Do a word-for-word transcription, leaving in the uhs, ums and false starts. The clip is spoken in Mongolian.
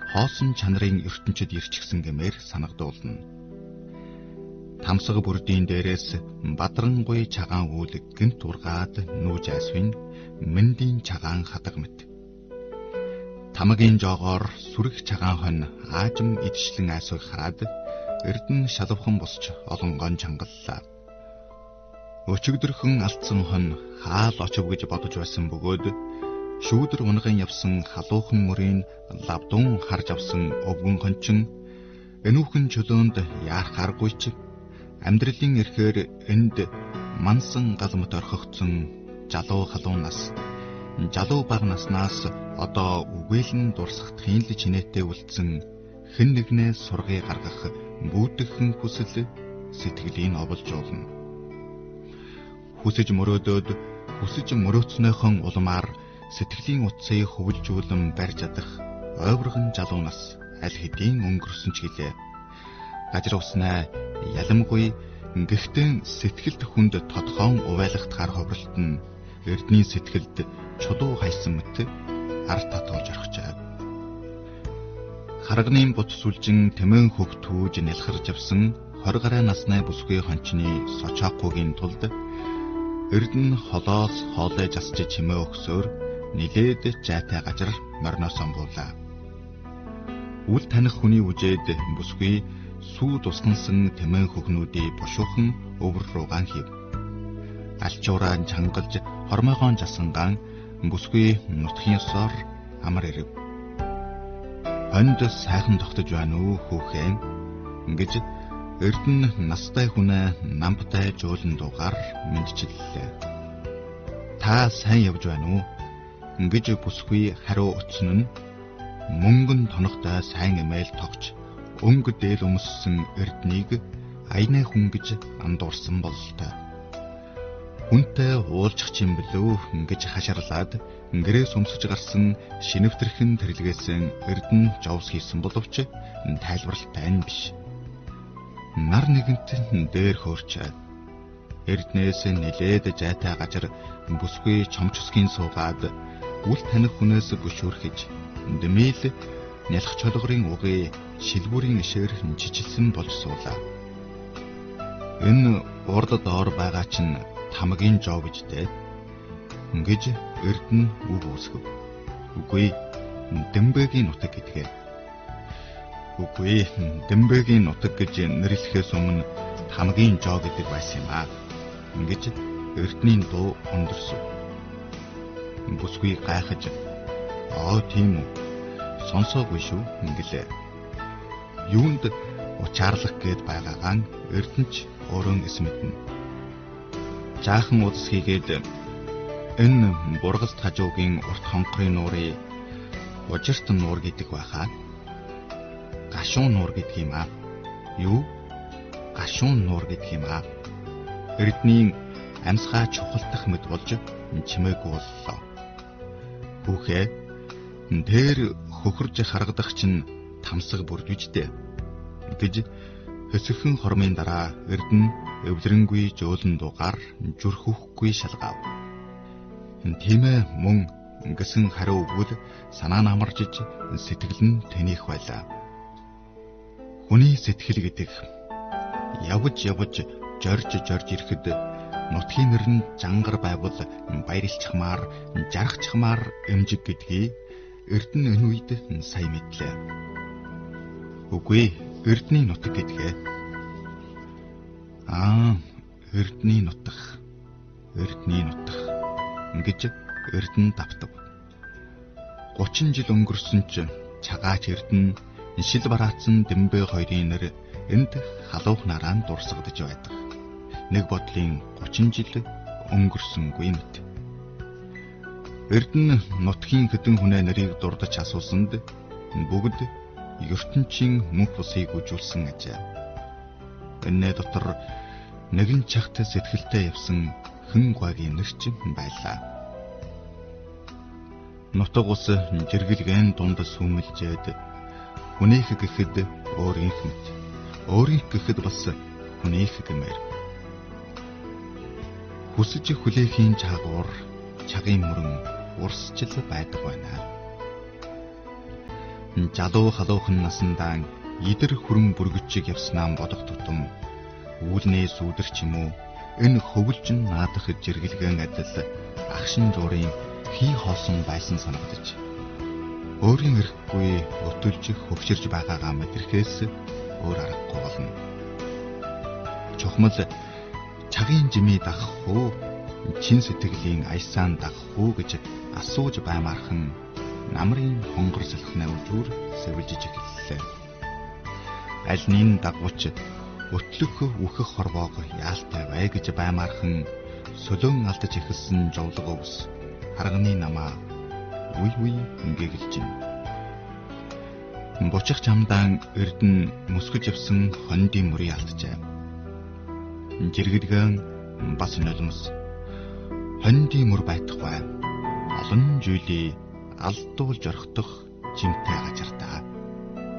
хоосон чанарын ертөнцид ирчихсэн гэмээр санагдуулна. Тамсаг бүрдийн дээрээс бадрангуй чагаан үүлэг гинт ургаад нүүж айсвын мэндийн чагаан хадаг мэт. Тамагийн жоогоор сүрэг чагаан хонь аажим идшлэн айсвыг хараад эрдэн шалавхан босч олонгон чангаллаа. Өчигдөрхөн алдсан хонь хаал очив гэж бодож байсан бөгөөд шүүдэр унган явсан халуухан мөрийн лавдун харж авсан өвгөн хончин энүүхэн чөлөөнд яарах аргагүй ч амьдралын эрхээр энд мансан галмт орхигдсон жалуу халуунаас жалуу баг наснаас одоо үгээлэн дурсахдахын л чинээтэй үлдсэн хэн нэгнээ сургыг гаргах бүүдхэн хүсэл сэтгэлийн оволжуулна. Хүсэж мөрөөдөөд хүсэж мөрөөцнөөхөн улмаар сэтгэлийн утсыг хөвөлжүүлэн барьж чадах ойврогон жалуунаас аль хэдийн өнгөрсөн ч гэлээ. Гажир уснаа яламгүй гэхдээ сэтгэлд хүнд тодхон увайлахтахаар ховролт нь эрдний сэтгэлд чулуу хайсан мэт ар татуулж орхижээ. Харганы бут сүлжин тэмэн хөх түүж нэлхэрж авсан хорь гарай насны бүсгүй хончны сочоокугийн тулд эрдэн холоос хоолой засч чимээ өгсөөр нилээд жайтай гажир морноос амбуулаа. Үл таних хүний үжээд бүсгүй сүү тусгансан тэмэн хөхнүүдийн бушуухан өвөр руугаан хийв. Алчуураа чангалж хормойгоон жасанган бүсгүй нутгийн ёсоор амар ирэв. Хонд сайхан тогтож байна уу хүүхэн гэж эрдэн настай хүнээ намптай жуулан дуугаар мэдчиллээ. Та сайн явж байна уу гэж бүсгүй хариу утсан нь мөнгөн тоногтой сайн эмээл тогч өнгө дээл өмссөн эрднийг аянаа хүн гэж андуурсан бололтой. Хүнтэй уулзах юм бэлүү гэж хашаарлаад гэрээс өмсөж гарсан шинэвтэрхэн тэрэлгээсэн эрдэн жовс хийсэн боловч тайлбарлалтай нь биш. Нар нэгэнт дээр хөөрчээд эрднээс нилээд жайтай гажир бүсгүй чомчсгийн суугаад үл таних хүнээс бүшүүрхэж дэмэл нялх чолгорын угыг шилбүрийн ишээр жижилсэн болж суулаа. Энэ урд доор байгаа чинь тамагийн жоо гэж дээ гэж эрдэн үг үсгэв. Үгүй Дэмбэгийн нутаг гэдгээ. Үгүй Дэмбэгийн нутаг гэж нэрлэхээс өмнө тамагийн жоо гэдэг байсан юм аа гэж эрдний дуу өндөрсөв. Бүсгүй гайхаж аа тийм үү сонсоогүй шүү гэлээ. Юунд учаарлах гээд байгаагаа эрдэнч өөрөө эс мэднэ. Жаахан удас хийгээд энэ бургаст хажуугийн урт хонхрын нуурыг ужирт нуур гэдэг байхаа. Гашуун нуур гэдэг юм аа. Юу? Гашуун нуур гэдэг юм аа. Эрдний амьсгаа чухалдах мэд болж чимээгүй боллоо. Хүүхээ дээр хөхөрж харагдах чинь тамсаг бүрдвэжтэй гэж хөсөхөн хормын дараа эрдэн эвлэрэнгүй жөөлөн дуугаар зүрхөхгүй шалгав. Тиймээ мөн гэсэн хариу өгвөл санаа намаржиж сэтгэл нь тэнийх байлаа. Хүний сэтгэл гэдэг явж явж жорж жорж ирэхэд нутгийн нэрн жангар байвал баярлчмаар жаргачмаар эмжиг гэдгийг эрдэн энэ үед сайн мэдлээ. Үгүй эрдний нутаг гэдгээ. Аа эрдний нутаг. Эрдний нутаг гэж эрдэн давтав. гучин жил өнгөрсөн ч цагаач эрдэн шил бараацсан Дэмбэ хоёрын нэр энд халуух нарaan дурсагдж байдаг. Нэг бодлын гучин жил өнгөрсөнгүй мэт. Эрдэн нутгийн хэдэн хүнээ нарыг дурдж асуусанд бүгд ертөнцийн мөнх бусыг үжүүлсэн ажээ. Энэ дотор нэгэн чагт сэтгэлтэй явсан хэн гуайгийн нэрч байлаа. Нутаг ус жиргэлгэн дунд сүмэлжээд хүнийх гэхэд өөрийнх мэт, өөрийнх гэхэд бас хүнийх гэмээр. Хүсэж хүлээхийн чаагуур чагын мөрөн урсчил байдаг байна. Жалуу халуухан насандаа идэр хүрэн бүргэж явснаа бодох тутам үүлнээс үдэр ч юм уу энэ хөвөлжин наадах жиргэлгэн адил агшин жуурын хий хоосон байсан санагдаж өөрийн эрэхгүй өтөлж хөвширж байгаагаа мэдрэхээс өөр аргагүй болно. Чухмал чагийн жимий дагах уу, чин сэтгэлийн аясаан дагах уу гэж асууж баймаархан намрын хонгор салхины үзүүр сэвэлжиж эхэллээ. Аль нин дагууч өтлөх үхэх хорвоог яалтай бай гэж баймаархан сөлөн алдаж эхэлсэн жовлого ус харганы намаа үе үе ингээгэлж байна. Бучих чамдаан эрдэн мөсгөж явсан хондын мөрийг алджээ. Жиргэлгэн бас нулимс хондын мөр байтугай олон зүйлийг алдуулж орхидох жимтэй